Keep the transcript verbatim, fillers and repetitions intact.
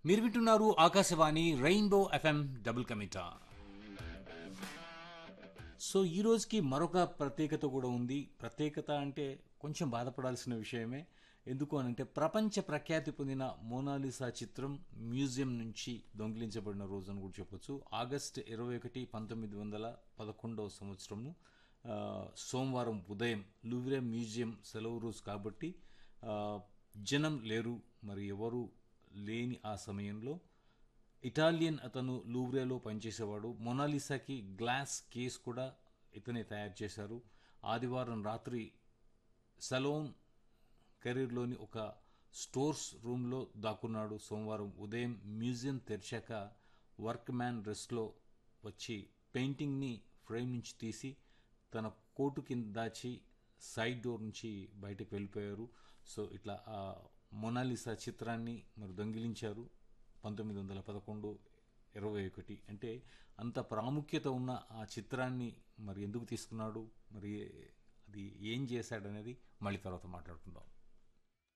మీరు వింటున్నారు Akashvani rainbow FM double కమిటా. So ఈ రోజుకి మరొక ప్రత్యేకత కూడా ఉంది. ప్రత్యేకత అంటే కొంచెం బాధపడాల్సిన విషయమే. ఎందుకు అనంటే ప్రపంచ ప్రఖ్యాతి పొందిన మోనాలిసా చిత్రం మ్యూజియం నుంచి దొంగిలించబడిన రోజు అని కూడా చెప్పొచ్చు. ఆగస్ట్ ఇరవై ఒకటి పంతొమ్మిది వందల పదకొండవ సంవత్సరము ఆ, సోమవారం ఉదయం లూవ్రే మ్యూజియం సెలవు రోజు కాబట్టి ఆ, జనం లేరు, మరి ఎవరు లేని ఆ సమయంలో ఇటాలియన్ అతను లూవ్రేలో పనిచేసేవాడు. మొనాలిసాకి గ్లాస్ కేస్ కూడా ఇతనే తయారు చేశారు. ఆదివారం రాత్రి సలోన్ కెరీర్లోని ఒక స్టోర్స్ రూమ్లో దాక్కున్నాడు. సోమవారం ఉదయం మ్యూజియం తెరిచాక వర్క్ మ్యాన్ డ్రెస్లో వచ్చి పెయింటింగ్ని ఫ్రేమ్ నుంచి తీసి తన కోటు కింద దాచి సైడ్ డోర్ నుంచి బయటకు వెళ్ళిపోయారు. సో ఇట్లా ఆ మొనాలిసా చిత్రాన్ని మరి దొంగిలించారు. పంతొమ్మిది వందల పదకొండు ఇరవై ఒకటి అంటే అంత ప్రాముఖ్యత ఉన్న ఆ చిత్రాన్ని మరి ఎందుకు తీసుకున్నాడు, మరి అది ఏం చేశాడనేది మళ్ళీ తర్వాత మాట్లాడుకుందాం.